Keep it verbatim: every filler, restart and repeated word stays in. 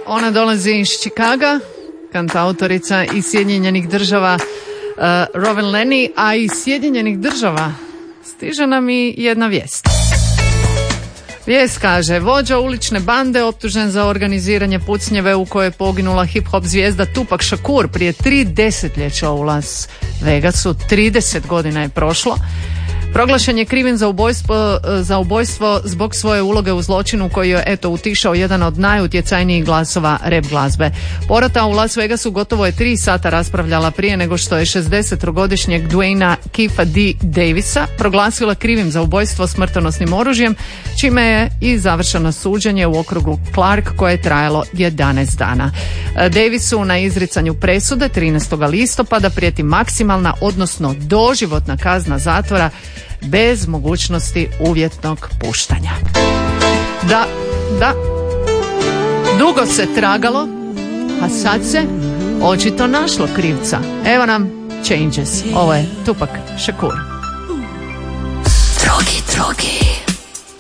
Ona dolazi iz Chicaga, kantautorica iz Sjedinjenih država uh, Robin Lenny, a iz Sjedinjenih država stiže nam i jedna vijest. Vijest kaže, vođa ulične bande optužen za organiziranje pucnjeve u kojoj je poginula hip-hop zvijezda Tupac Shakur prije tri desetljeća u Las Vegasu, trideset godina je prošlo. Proglašen je krivim za ubojstvo, za ubojstvo zbog svoje uloge u zločinu koji je eto utišao jedan od najutjecajnijih glasova rap glazbe. Porota u Las Vegasu gotovo je tri sata raspravljala prije nego što je šezdesetogodišnjeg Dwayna Keefa D. Davisa proglasila krivim za ubojstvo smrtonosnim oružjem, čime je i završeno suđenje u okrugu Clark koje je trajalo jedanaest dana. Davisu na izricanju presude trinaestog listopada prijeti maksimalna, odnosno doživotna kazna zatvora bez mogućnosti uvjetnog puštanja. Da, da, dugo se tragalo, a sad se očito našlo krivca. Evo nam Changes. Ovo je Tupac Shakur. Drogi, drogi.